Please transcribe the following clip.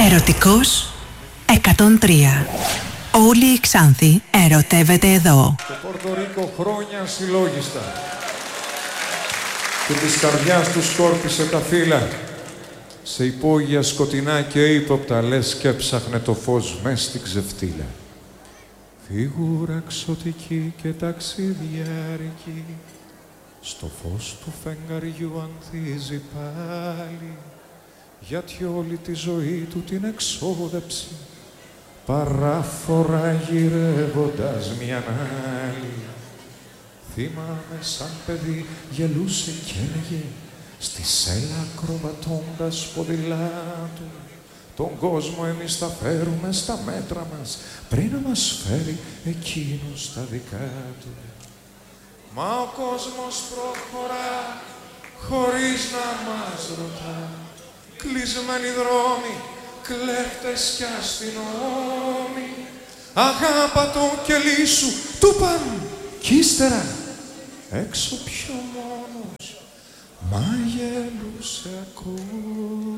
Ερωτικός 103. Όλη η Ξάνθη ερωτεύεται εδώ. Το Πορτορίκο χρόνια συλλόγιστα και της καρδιάς του σκόρπισε τα φύλλα σε υπόγεια σκοτεινά και ύποπτα, λες και έψαχνε το φως μες στην ξεφτύλα. Φίγουρα ξωτική και ταξιδιάρικη στο φως του φεγγαριού ανθίζει πάλι, γιατί όλη τη ζωή του την εξόδεψε παράφορα γυρεύοντας μιαν άλλη. Θυμάμαι σαν παιδί γελούσε κι έλεγε στη σέλα ακροβατώντας ποδηλάτου, τον κόσμο εμείς θα φέρουμε στα μέτρα μας πριν να μας φέρει εκείνος στα δικά του. Μα ο κόσμος προχωρά χωρίς να μας ρωτά, κλεισμένοι δρόμοι, κλέφτες κι αστυνόμοι, αγάπα το κελί σου, του παν κι ύστερα έξω πιο μόνος, μα γελούσε ακόμη.